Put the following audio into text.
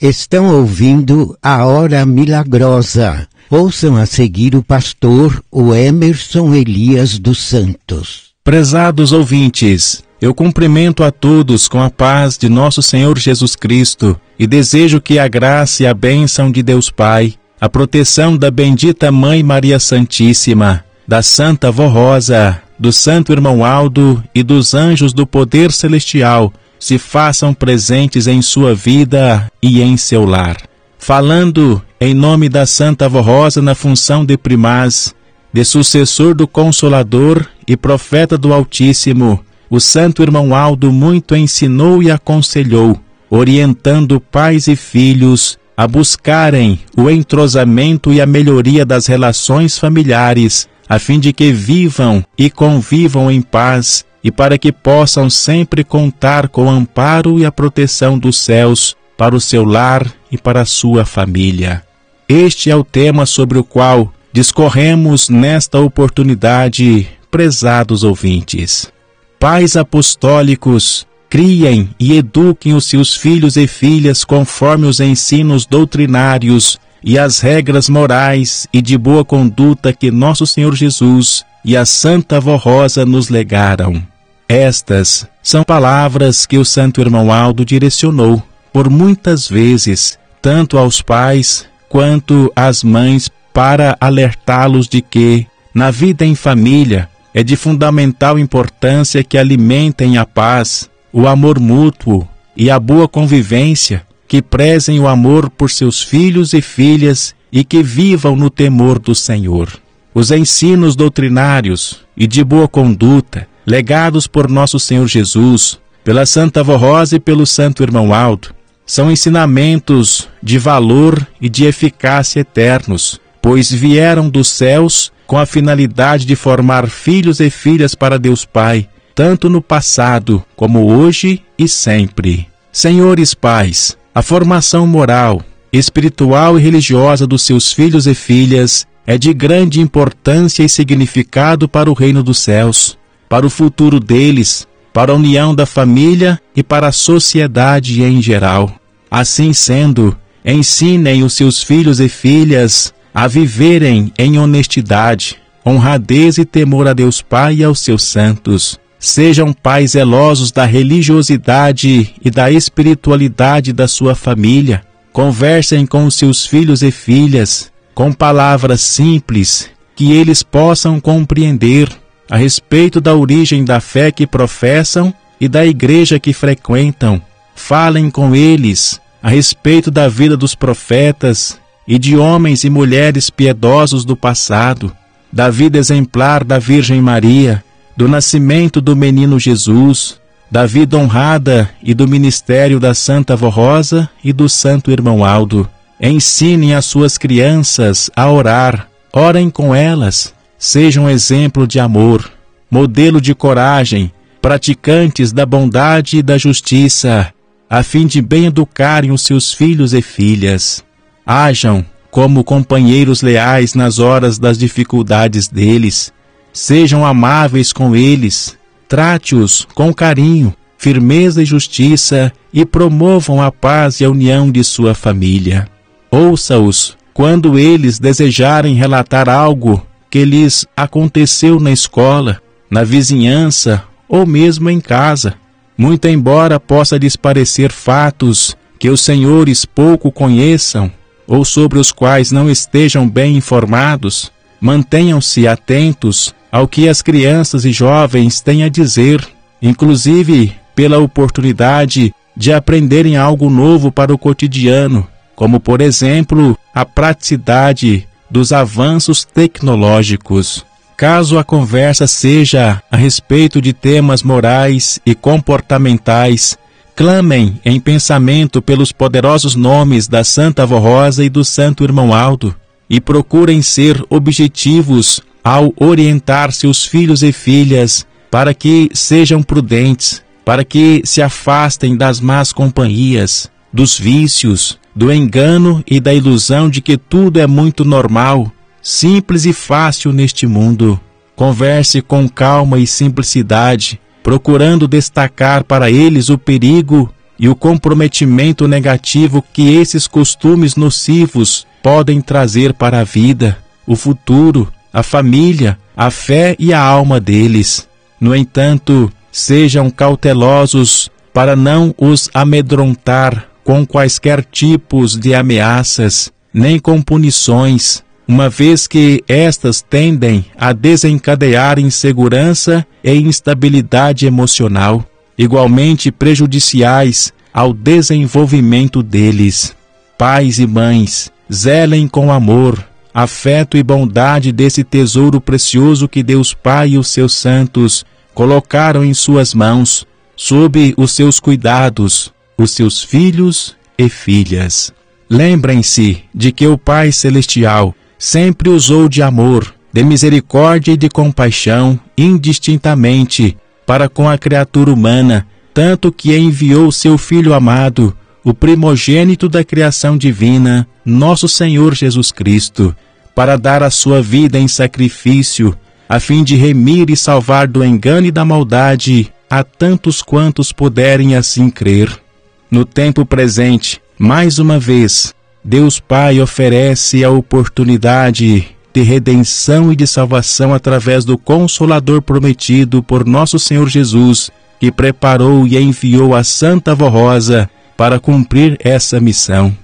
Estão ouvindo a Hora Milagrosa. Ouçam a seguir o pastor Emerson Elias dos Santos. Prezados ouvintes, eu cumprimento a todos com a paz de nosso Senhor Jesus Cristo e desejo que a graça e a bênção de Deus Pai, a proteção da bendita Mãe Maria Santíssima, da Santa Vó Rosa, do Santo Irmão Aldo e dos anjos do poder celestial se façam presentes em sua vida e em seu lar. Falando em nome da Santa Vó Rosa na função de primaz, de sucessor do Consolador e profeta do Altíssimo, o Santo Irmão Aldo muito ensinou e aconselhou, orientando pais e filhos a buscarem o entrosamento e a melhoria das relações familiares, a fim de que vivam e convivam em paz e para que possam sempre contar com o amparo e a proteção dos céus para o seu lar e para a sua família. Este é o tema sobre o qual discorremos nesta oportunidade, prezados ouvintes. Pais apostólicos, criem e eduquem os seus filhos e filhas conforme os ensinos doutrinários e as regras morais e de boa conduta que nosso Senhor Jesus e a Santa Vó Rosa nos legaram. Estas são palavras que o Santo Irmão Aldo direcionou por muitas vezes, tanto aos pais quanto às mães, para alertá-los de que, na vida em família, é de fundamental importância que alimentem a paz, o amor mútuo e a boa convivência, que prezem o amor por seus filhos e filhas e que vivam no temor do Senhor. Os ensinos doutrinários e de boa conduta, legados por nosso Senhor Jesus, pela Santa Vó Rosa e pelo Santo Irmão Aldo, são ensinamentos de valor e de eficácia eternos, pois vieram dos céus com a finalidade de formar filhos e filhas para Deus Pai, tanto no passado como hoje e sempre. Senhores pais, a formação moral, espiritual e religiosa dos seus filhos e filhas é de grande importância e significado para o reino dos céus, para o futuro deles, para a união da família e para a sociedade em geral. Assim sendo, ensinem os seus filhos e filhas a viverem em honestidade, honradez e temor a Deus Pai e aos seus santos. Sejam pais zelosos da religiosidade e da espiritualidade da sua família. Conversem com os seus filhos e filhas com palavras simples que eles possam compreender a respeito da origem da fé que professam e da igreja que frequentam. Falem com eles a respeito da vida dos profetas e de homens e mulheres piedosos do passado, da vida exemplar da Virgem Maria, do nascimento do menino Jesus, da vida honrada e do ministério da Santa Vó Rosa e do Santo Irmão Aldo. Ensinem as suas crianças a orar, orem com elas, sejam exemplo de amor, modelo de coragem, praticantes da bondade e da justiça, a fim de bem educarem os seus filhos e filhas. Hajam como companheiros leais nas horas das dificuldades deles. Sejam amáveis com eles, trate-os com carinho, firmeza e justiça e promovam a paz e a união de sua família. Ouça-os quando eles desejarem relatar algo que lhes aconteceu na escola, na vizinhança ou mesmo em casa. Muito embora possa lhes parecer fatos que os senhores pouco conheçam ou sobre os quais não estejam bem informados, mantenham-se atentos ao que as crianças e jovens têm a dizer, inclusive pela oportunidade de aprenderem algo novo para o cotidiano, como, por exemplo, a praticidade dos avanços tecnológicos. Caso a conversa seja a respeito de temas morais e comportamentais, clamem em pensamento pelos poderosos nomes da Santa Vó Rosa e do Santo Irmão Aldo e procurem ser objetivos ao orientar seus filhos e filhas para que sejam prudentes, para que se afastem das más companhias, dos vícios, do engano e da ilusão de que tudo é muito normal, simples e fácil neste mundo. Converse com calma e simplicidade, procurando destacar para eles o perigo e o comprometimento negativo que esses costumes nocivos podem trazer para a vida, o futuro, a família, a fé e a alma deles. No entanto, sejam cautelosos para não os amedrontar com quaisquer tipos de ameaças, nem com punições, uma vez que estas tendem a desencadear insegurança e instabilidade emocional, igualmente prejudiciais ao desenvolvimento deles. Pais e mães, zelem com amor, afeto e bondade desse tesouro precioso que Deus Pai e os seus santos colocaram em suas mãos, sob os seus cuidados, os seus filhos e filhas. Lembrem-se de que o Pai Celestial sempre usou de amor, de misericórdia e de compaixão indistintamente para com a criatura humana, tanto que enviou seu Filho amado, o primogênito da criação divina, nosso Senhor Jesus Cristo, para dar a sua vida em sacrifício, a fim de remir e salvar do engano e da maldade a tantos quantos puderem assim crer. No tempo presente, mais uma vez, Deus Pai oferece a oportunidade de redenção e de salvação através do Consolador prometido por nosso Senhor Jesus, que preparou e enviou a Santa Vó Rosa para cumprir essa missão.